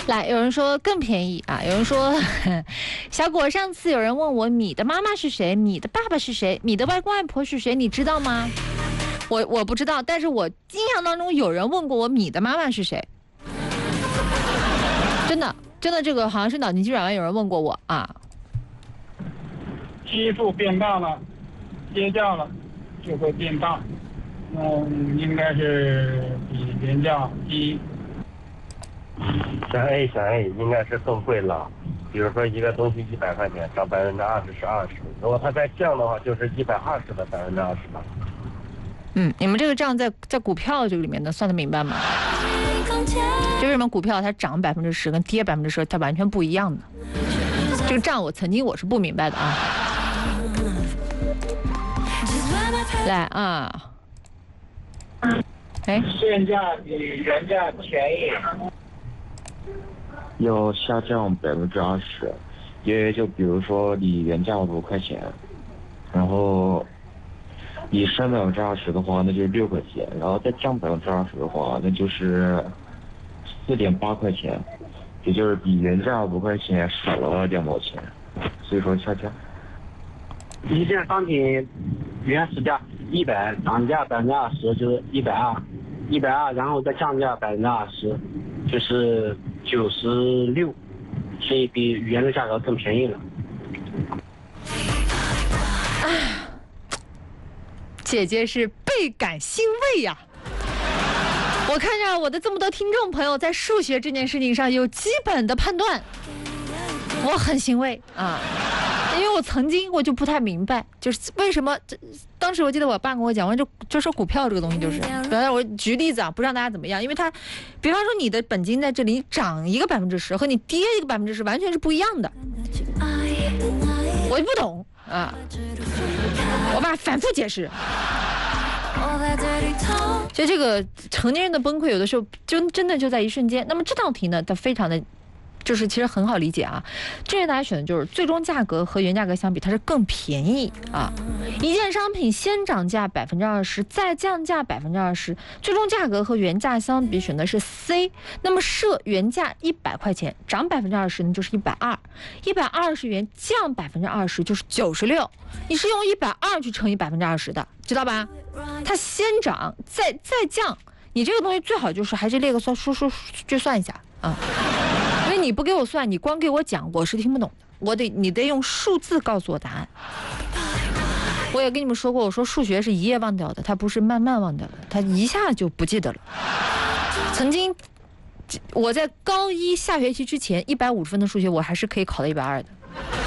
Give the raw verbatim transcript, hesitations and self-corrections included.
来，有人说更便宜啊，有人说小果上次有人问我米的妈妈是谁，米的爸爸是谁，米的外公外婆是谁，你知道吗？我我不知道，但是我印象当中有人问过我米的妈妈是谁，真的真的，这个好像是脑筋急转弯，有人问过我啊。 基数变大了，接价了就会变大，嗯，应该是比原价低。 选 A 选 A 应该是更贵了，比如说一个东西一百块钱，涨百分之二十是二十，如果它再降的话，就是一百二十的百分之二十了。 嗯，你们这个账在在股票这个里面能算得明白吗？就为什么股票它涨百分之十跟跌百分之十它完全不一样的？这个账我曾经我是不明白的啊。来啊，哎， 现价比原价便宜。 要下降百分之二十，因为就比如说你原价五块钱，然后你升百分之二十的话，那就是六块钱，然后再降百分之二十的话，那就是四点八块钱，也就是比原价五块钱少了两毛钱，所以说下降。 一件商品原始价一百，涨价百分之二十就是一百二，一百二，然后再降价百分之二十，就是九十六，所以比原来价格更便宜了。 啊，姐姐是倍感欣慰呀、啊！我看着我的这么多听众朋友在数学这件事情上有基本的判断，我很欣慰啊。因为我曾经我就不太明白，就是为什么这当时我记得我爸跟我讲完就就说股票这个东西就是，比方说我举例子啊，不让大家怎么样，因为它，比方说你的本金在这里涨一个百分之十和你跌一个百分之十完全是不一样的，我就不懂啊，我爸反复解释。所以这个成年人的崩溃有的时候就真的就在一瞬间。那么这道题呢，它非常的。就是其实很好理解啊，这个大家选的就是最终价格和原价格相比，它是更便宜啊。一件商品先涨价百分之二十，再降价百分之二十，最终价格和原价相比选的是 C。那么设原价一百块钱，涨百分之二十呢就是一百二，一百二十元降百分之二十就是九十六。你是用一百二去乘以百分之二十的，知道吧？它先涨再再降，你这个东西最好就是还是列个算数数去算一下啊。因为你不给我算，你光给我讲，我是听不懂的。我得你得用数字告诉我答案。我也跟你们说过，我说数学是一夜忘掉的，它不是慢慢忘掉的，它一下就不记得了。曾经我在高一下学期之前，一百五十分的数学我还是可以考到一百二的。